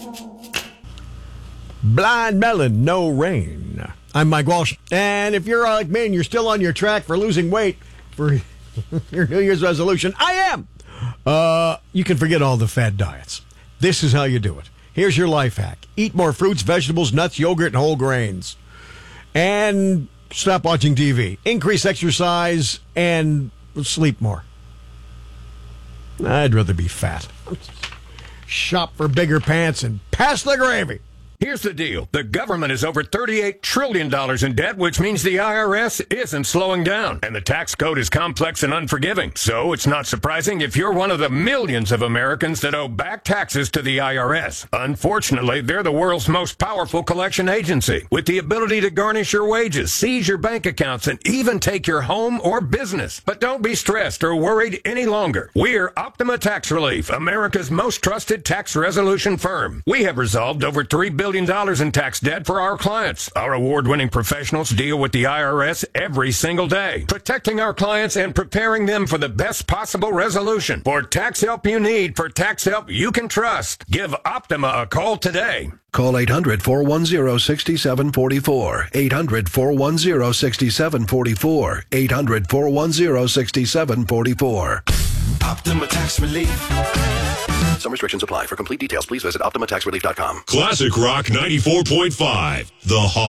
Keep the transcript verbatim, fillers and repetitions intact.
Blind Melon, no rain. I'm Mike Walsh. And if you're like me and you're still on your track for losing weight for your New Year's resolution, I am. Uh, you can forget all the fad diets. This is how you do it. Here's your life hack. Eat more fruits, vegetables, nuts, yogurt, and whole grains. And stop watching T V. Increase exercise and sleep more. I'd rather be fat. Shop for bigger pants and pass the gravy. Here's the deal. The government is over thirty-eight trillion dollars in debt, which means the I R S isn't slowing down. And the tax code is complex and unforgiving. So it's not surprising if you're one of the millions of Americans that owe back taxes to the I R S. Unfortunately, they're the world's most powerful collection agency, with the ability to garnish your wages, seize your bank accounts, and even take your home or business. But don't be stressed or worried any longer. We're Optima Tax Relief, America's most trusted tax resolution firm. We have resolved over three billion dollars in tax debt for our clients. Our award-winning professionals deal with the I R S every single day, protecting our clients and preparing them for the best possible resolution. For tax help you need, for tax help you can trust, give Optima a call today. Call eight hundred, four one zero, six seven four four. eight hundred, four one zero, six seven four four. eight hundred, four one zero, six seven four four. Optima Tax Relief. Some restrictions apply. For complete details, please visit Optima Tax Relief dot com. Classic Rock ninety-four point five. The